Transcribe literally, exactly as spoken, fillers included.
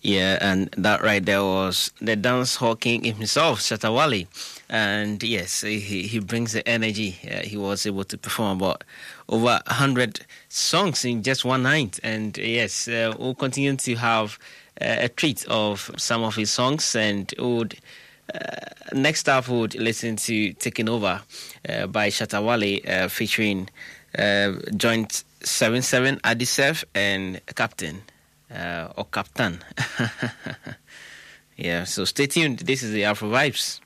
Yeah, and that right there was the dance hall king himself, Shatta Wale. And yes, he, he brings the energy. Uh, he was able to perform about over one hundred songs in just one night. And yes, uh, we'll continue to have uh, a treat of some of his songs. And would uh, next up, we would listen to Taking Over uh, by Shatta Wale uh, featuring uh, Joint seventy-seven, Adisef, and Captain. Uh, or Captain. Yeah, so stay tuned. This is the Afro Vibes.